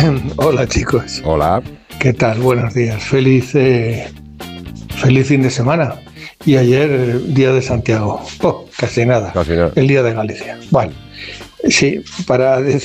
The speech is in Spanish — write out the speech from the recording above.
Hola chicos, Hola. ¿qué tal? Buenos días, feliz fin de semana. Y ayer, día de Santiago, casi nada, Casi nada. el día de Galicia. Bueno, sí, para decir